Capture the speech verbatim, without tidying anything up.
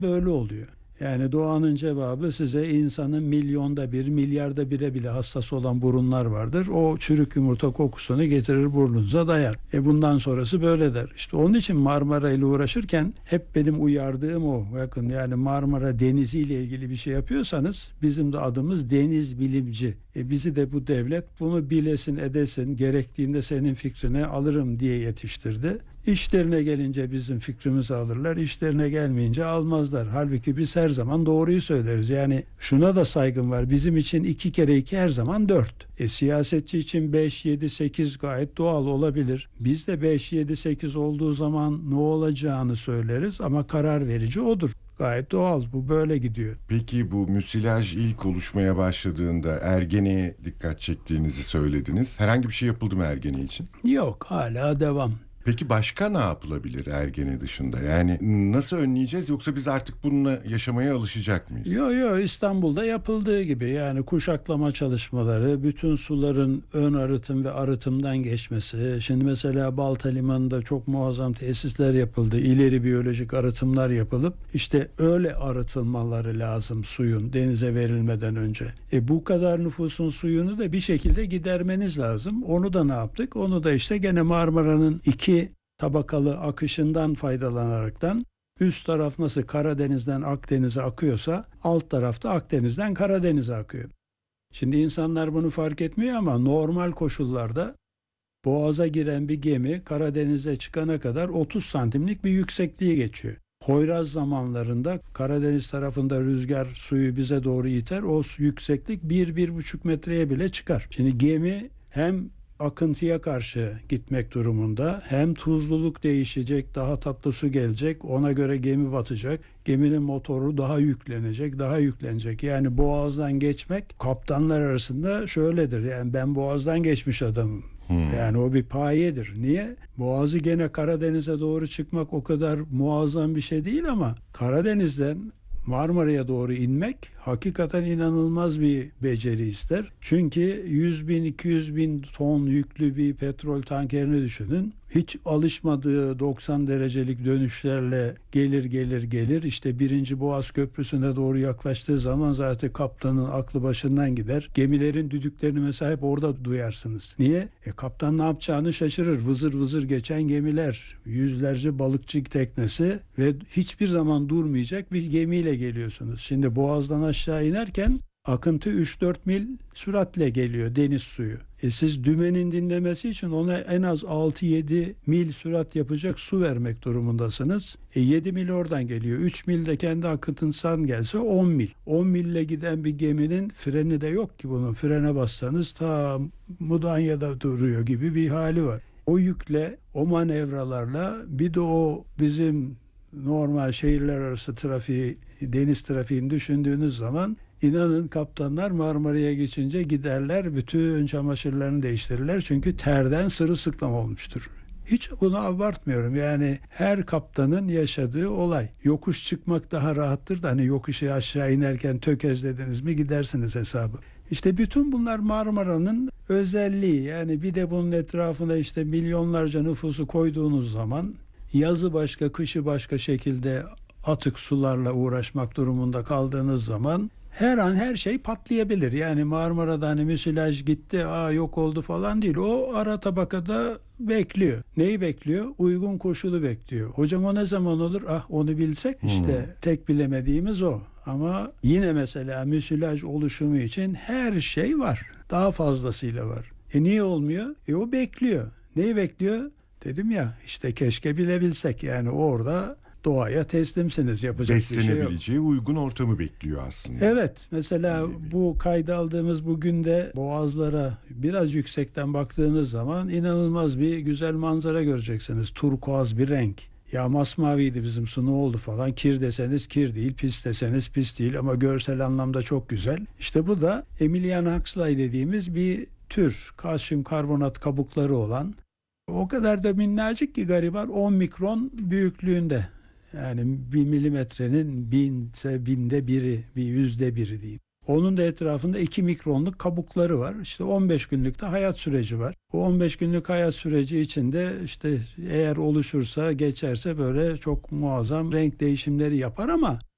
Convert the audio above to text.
böyle oluyor. Yani doğanın cevabı size insanın milyonda bir, milyarda bire bile hassas olan burunlar vardır. O çürük yumurta kokusunu getirir burnunuza dayar. E bundan sonrası böyle der. İşte onun için Marmara ile uğraşırken hep benim uyardığım o. Bakın yani Marmara Denizi ile ilgili bir şey yapıyorsanız bizim de adımız deniz bilimci. E bizi de bu devlet bunu bilesin edesin, gerektiğinde senin fikrini alırım diye yetiştirdi. İşlerine gelince bizim fikrimizi alırlar, işlerine gelmeyince almazlar. Halbuki biz her zaman doğruyu söyleriz. Yani şuna da saygım var. Bizim için iki kere iki her zaman dört. E, siyasetçi için beş, yedi, sekiz gayet doğal olabilir. Biz de beş, yedi, sekiz olduğu zaman ne olacağını söyleriz ama karar verici odur. Gayet doğal. Bu böyle gidiyor. Peki bu müsilaj ilk oluşmaya başladığında Ergene'ye dikkat çektiğinizi söylediniz. Herhangi bir şey yapıldı mı Ergene için? Yok, hala devam. Peki başka ne yapılabilir Ergene dışında? Yani nasıl önleyeceğiz, yoksa biz artık bununla yaşamaya alışacak mıyız? Yo yo İstanbul'da yapıldığı gibi yani kuşaklama çalışmaları, bütün suların ön arıtım ve arıtımdan geçmesi. Şimdi mesela Balta Limanı'nda çok muazzam tesisler yapıldı. İleri biyolojik arıtımlar yapılıp işte öyle arıtılmaları lazım suyun denize verilmeden önce. E bu kadar nüfusun suyunu da bir şekilde gidermeniz lazım. Onu da ne yaptık? Onu da işte gene Marmara'nın iki tabakalı akışından faydalanaraktan üst taraf nasıl Karadeniz'den Akdeniz'e akıyorsa alt tarafta Akdeniz'den Karadeniz'e akıyor. Şimdi insanlar bunu fark etmiyor ama normal koşullarda Boğaz'a giren bir gemi Karadeniz'e çıkana kadar otuz santimlik bir yüksekliği geçiyor. Poyraz zamanlarında Karadeniz tarafında rüzgar suyu bize doğru iter. O yükseklik bir bir buçuk metreye bile çıkar. Şimdi gemi hem akıntıya karşı gitmek durumunda, hem tuzluluk değişecek, daha tatlı su gelecek, ona göre gemi batacak, geminin motoru daha yüklenecek, daha yüklenecek. Yani boğazdan geçmek kaptanlar arasında şöyledir, yani ben boğazdan geçmiş adamım. Hmm. Yani o bir payedir. Niye? Boğazı gene Karadeniz'e doğru çıkmak o kadar muazzam bir şey değil ama Karadeniz'den Marmara'ya doğru inmek hakikaten inanılmaz bir beceri ister. Çünkü yüz bin iki yüz bin ton yüklü bir petrol tankerini düşünün. Hiç alışmadığı doksan derecelik dönüşlerle gelir gelir gelir. İşte birinci Boğaz Köprüsü'ne doğru yaklaştığı zaman zaten kaptanın aklı başından gider. Gemilerin düdüklerini mesela hep orada duyarsınız. Niye? E, kaptan ne yapacağını şaşırır. Vızır vızır geçen gemiler, yüzlerce balıkçı teknesi ve hiçbir zaman durmayacak bir gemiyle geliyorsunuz. Şimdi Boğaz'dan aşağı inerken akıntı üç dört mil süratle geliyor deniz suyu. E siz dümenin dinlemesi için ona en az altı yedi mil sürat yapacak su vermek durumundasınız. E yedi mil oradan geliyor. üç mil de kendi akıntısından gelse on mil. on mille giden bir geminin freni de yok ki bunun. Frene bassanız ta Mudanya'da duruyor gibi bir hali var. O yükle, o manevralarla bir de o bizim normal şehirler arası trafiği, deniz trafiğini düşündüğünüz zaman İnanın kaptanlar Marmara'ya geçince giderler, bütün çamaşırlarını değiştirirler. Çünkü terden sırılsıklam olmuştur. Hiç bunu abartmıyorum. Yani her kaptanın yaşadığı olay. Yokuş çıkmak daha rahattır da hani yokuşu aşağı inerken tökezlediniz mi gidersiniz hesabı. İşte bütün bunlar Marmara'nın özelliği. Yani bir de bunun etrafına işte milyonlarca nüfusu koyduğunuz zaman yazı başka, kışı başka şekilde atık sularla uğraşmak durumunda kaldığınız zaman her an her şey patlayabilir. Yani Marmara'da hani müsilaj gitti, aa yok oldu falan değil. O ara tabakada bekliyor. Neyi bekliyor? Uygun koşulu bekliyor. Hocam o ne zaman olur? Ah onu bilsek işte hmm. tek bilemediğimiz o. Ama yine mesela müsilaj oluşumu için her şey var. Daha fazlasıyla var. E niye olmuyor? E o bekliyor. Neyi bekliyor? Dedim ya işte keşke bilebilsek. Yani orada doğaya teslimsiniz, yapacak bir şey yok. Beslenebileceği uygun ortamı bekliyor aslında. Evet, mesela bu kayda aldığımız bugün de boğazlara biraz yüksekten baktığınız zaman inanılmaz bir güzel manzara göreceksiniz. Turkuaz bir renk. Ya masmaviydi bizim su, ne oldu falan. Kir deseniz kir değil, pis deseniz pis değil ama görsel anlamda çok güzel. İşte bu da Emilian Huxley dediğimiz bir tür kalsiyum karbonat kabukları olan, o kadar da minnacık ki gariban, on mikron büyüklüğünde. Yani bir milimetrenin binse binde biri, bir yüzde biri diyeyim. Onun da etrafında iki mikronluk kabukları var. İşte on beş günlük de hayat süreci var. O on beş günlük hayat süreci içinde işte eğer oluşursa, geçerse böyle çok muazzam renk değişimleri yapar ama